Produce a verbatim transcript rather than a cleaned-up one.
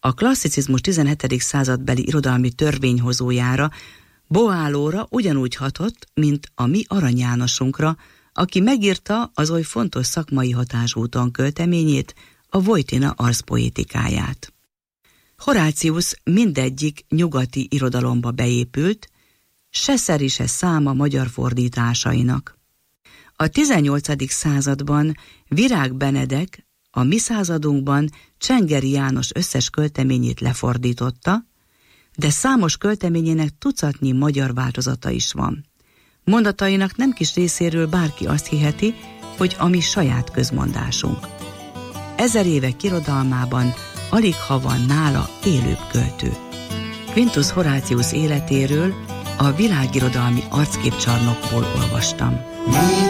A klasszicizmus tizenhetedik századbeli irodalmi törvényhozójára, Boileaura ugyanúgy hatott, mint a mi Arany Jánosunkra, aki megírta az oly fontos szakmai hatásúton költeményét, a Vojtina arszpoétikáját. Horácius mindegyik nyugati irodalomba beépült, se szeri, se száma magyar fordításainak. A tizennyolcadik században Virág Benedek a mi századunkban Csengeri János összes költeményét lefordította, de számos költeményének tucatnyi magyar változata is van. Mondatainak nem kis részéről bárki azt hiheti, hogy a mi saját közmondásunk. Ezer évek irodalmában alig ha van nála élőbb költő. Quintus Horatius életéről a Világirodalmi Arcképcsarnokból olvastam.